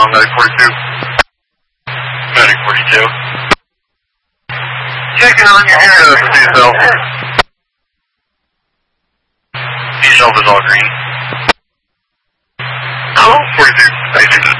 Medic 42. Medic 42. Checking on your hair. C-Self. C-Self is all green. Oh, 42. Thank you.